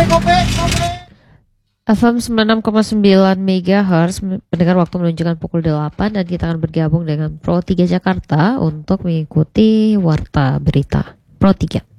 FM 96,9 MHz pendengar waktu menunjukkan pukul 8 dan kita akan bergabung dengan Pro 3 Jakarta untuk mengikuti warta berita Pro 3.